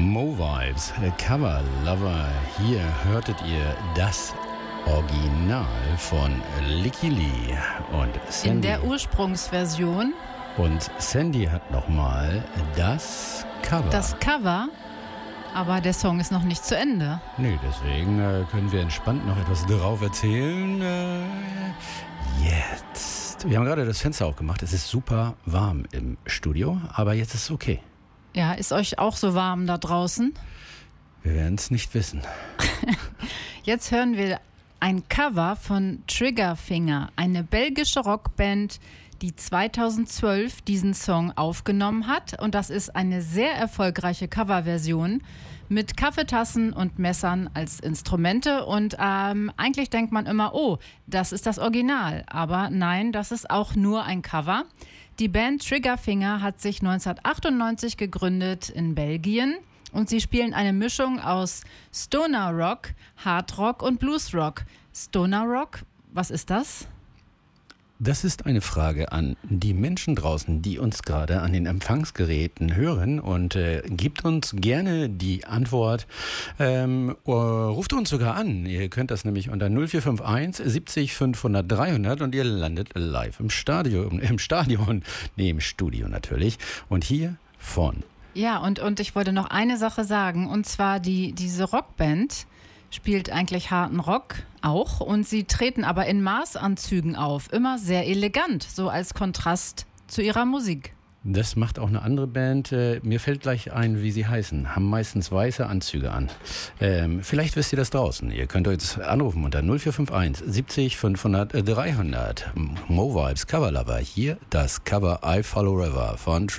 Mo Vibes, Cover Lover. Hier hörtet ihr das Original von Licky Lee und Sandy. In der Ursprungsversion. Und Sandy hat nochmal das Cover. Das Cover, aber der Song ist noch nicht zu Ende. Nee, deswegen können wir entspannt noch etwas drauf erzählen. Jetzt. Wir haben gerade das Fenster aufgemacht. Es ist super warm im Studio, aber jetzt ist es okay. Ja, ist euch auch so warm da draußen? Wir werden es nicht wissen. Jetzt hören wir ein Cover von Triggerfinger, eine belgische Rockband, die 2012 diesen Song aufgenommen hat. Und das ist eine sehr erfolgreiche Coverversion mit Kaffeetassen und Messern als Instrumente. Und eigentlich denkt man immer, oh, das ist das Original. Aber nein, das ist auch nur ein Cover. Die Band Triggerfinger hat sich 1998 gegründet in Belgien. Und sie spielen eine Mischung aus Stoner Rock, Hard Rock und Blues Rock. Stoner Rock, was ist das? Das ist eine Frage an die Menschen draußen, die uns gerade an den Empfangsgeräten hören, und gebt uns gerne die Antwort. Ruft uns sogar an. Ihr könnt das nämlich unter 0451 70 500 300 und ihr landet live im Studio natürlich. Und hier von... Ja, und ich wollte noch eine Sache sagen, und zwar diese Rockband spielt eigentlich harten Rock auch, und sie treten aber in Maßanzügen auf, immer sehr elegant, so als Kontrast zu ihrer Musik. Das macht auch eine andere Band, mir fällt gleich ein, wie sie heißen, haben meistens weiße Anzüge an. Vielleicht wisst ihr das draußen, ihr könnt uns anrufen unter 0451 70 500 300. Mo Vibes Cover Lover, hier das Cover I Follow River von